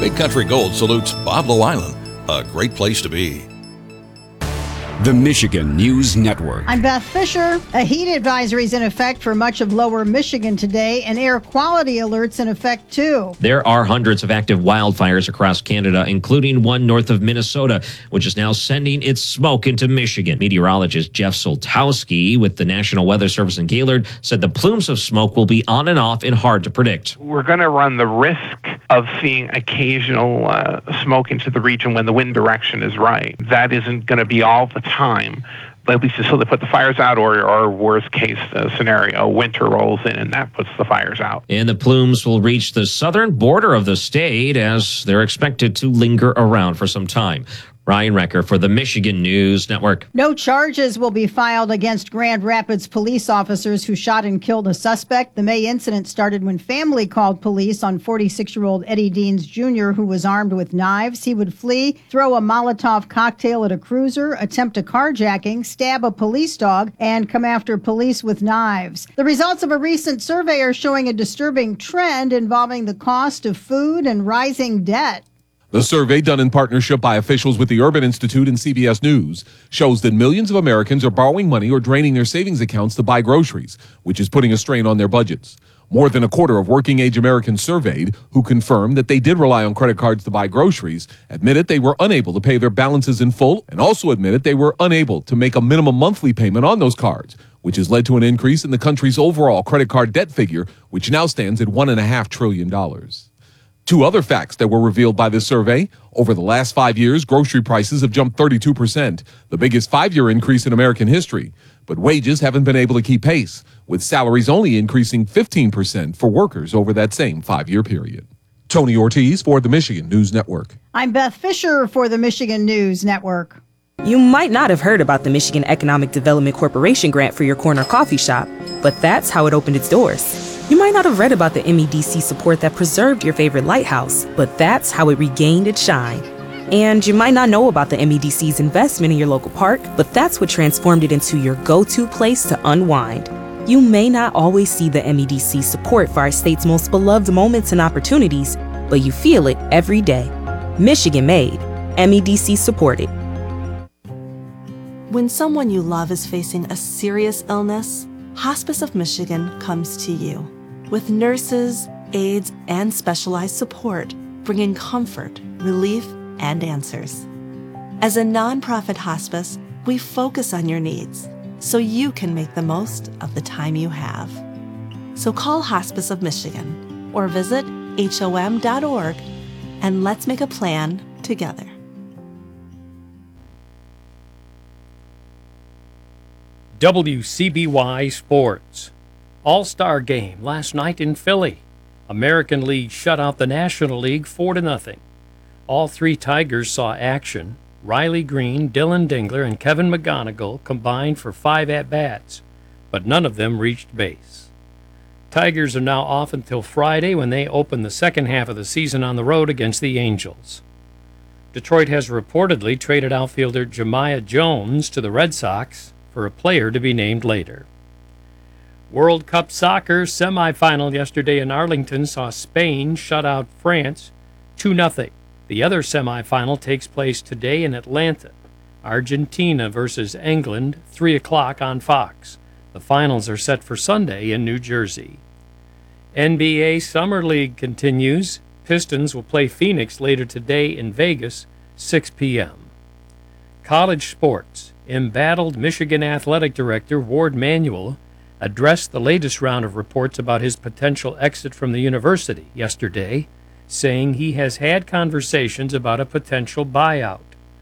Big Country Gold salutes Boblo Island, a great place to be. The Michigan News Network. I'm Beth Fisher. A heat advisory is in effect for much of lower Michigan today, and air quality alerts in effect too. There are hundreds of active wildfires across Canada, including one north of Minnesota, which is now sending its smoke into Michigan. Meteorologist Jeff Soltowski with the National Weather Service in Gaylord said the plumes of smoke will be on and off and hard to predict. We're going to run the risk of seeing occasional smoke into the region when the wind direction is right. That isn't going to be all the time, but at least until they put the fires out, or worst case scenario, winter rolls in and that puts the fires out. And the plumes will reach the southern border of the state as they're expected to linger around for some time. Ryan Recker for the Michigan News Network. No charges will be filed against Grand Rapids police officers who shot and killed a suspect. The May incident started when family called police on 46-year-old Eddie Deans Jr., who was armed with knives. He would flee, throw a Molotov cocktail at a cruiser, attempt a carjacking, stab a police dog, and come after police with knives. The results of a recent survey are showing a disturbing trend involving the cost of food and rising debt. The survey, done in partnership by officials with the Urban Institute and CBS News, shows that millions of Americans are borrowing money or draining their savings accounts to buy groceries, which is putting a strain on their budgets. More than a quarter of working-age Americans surveyed, who confirmed that they did rely on credit cards to buy groceries, admitted they were unable to pay their balances in full and also admitted they were unable to make a minimum monthly payment on those cards, which has led to an increase in the country's overall credit card debt figure, which now stands at $1.5 trillion. Two other facts that were revealed by this survey: over the last 5 years, grocery prices have jumped 32%, the biggest 5-year increase in American history. But wages haven't been able to keep pace, with salaries only increasing 15% for workers over that same 5-year period. Tony Ortiz for the Michigan News Network. I'm Beth Fisher for the Michigan News Network. You might not have heard about the Michigan Economic Development Corporation grant for your corner coffee shop, but that's how it opened its doors. You might not have read about the MEDC support that preserved your favorite lighthouse, but that's how it regained its shine. And you might not know about the MEDC's investment in your local park, but that's what transformed it into your go-to place to unwind. You may not always see the MEDC support for our state's most beloved moments and opportunities, but you feel it every day. Michigan made, MEDC supported. When someone you love is facing a serious illness, Hospice of Michigan comes to you with nurses, aides, and specialized support, bringing comfort, relief, and answers. As a nonprofit hospice, we focus on your needs so you can make the most of the time you have. So call Hospice of Michigan or visit HOM.org and let's make a plan together. WCBY Sports. All-Star game last night in Philly. American League shut out the National League 4-0. All three Tigers saw action. Riley Green, Dylan Dingler, and Kevin McGonigal combined for 5 at-bats, but none of them reached base. Tigers are now off until Friday when they open the second half of the season on the road against the Angels. Detroit has reportedly traded outfielder Jemiah Jones to the Red Sox for a player to be named later. World Cup Soccer semifinal yesterday in Arlington saw Spain shut out France 2-0. The other semifinal takes place today in Atlanta. Argentina versus England, 3 o'clock on Fox. The finals are set for Sunday in New Jersey. NBA Summer League continues. Pistons will play Phoenix later today in Vegas, 6 p.m. College sports. Embattled Michigan Athletic Director Ward Manuel addressed the latest round of reports about his potential exit from the university yesterday, saying he has had conversations about a potential buyout.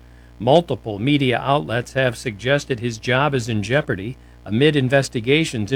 Multiple media outlets have suggested his job is in jeopardy amid investigations